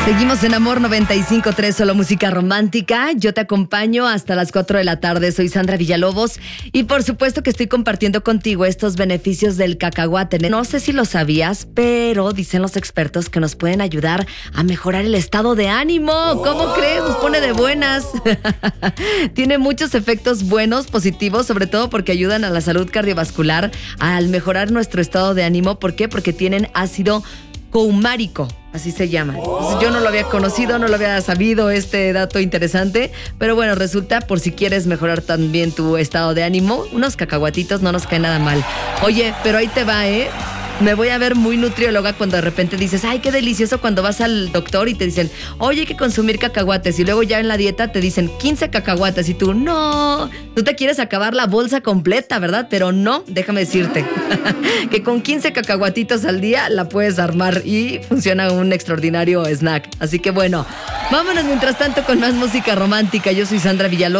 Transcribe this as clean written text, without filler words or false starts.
Seguimos en Amor 95.3, solo música romántica. Yo te acompaño hasta las 4 de la tarde. Soy Sandra Villalobos y por supuesto que estoy compartiendo contigo estos beneficios del cacahuate. No sé si lo sabías, pero dicen los expertos que nos pueden ayudar a mejorar el estado de ánimo. ¿Cómo crees? Nos pone de buenas. Tiene muchos efectos buenos, positivos, sobre todo porque ayudan a la salud cardiovascular, al mejorar nuestro estado de ánimo. ¿Por qué? Porque tienen ácido coumárico, así se llama. Entonces, yo no lo había conocido, no lo había sabido, este dato interesante, pero bueno, resulta, por si quieres mejorar también tu estado de ánimo, unos cacahuatitos no nos cae nada mal. Oye, pero ahí te va, me voy a ver muy nutrióloga cuando de repente dices, ay, qué delicioso, cuando vas al doctor y te dicen, oye, hay que consumir cacahuates, y luego ya en la dieta te dicen 15 cacahuates, y tú, no, tú te quieres acabar la bolsa completa, ¿verdad? Pero no, déjame decirte que con 15 cacahuatitos al día la puedes armar y funciona un extraordinario snack. Así que bueno, vámonos mientras tanto con más música romántica. Yo soy Sandra Villalobos.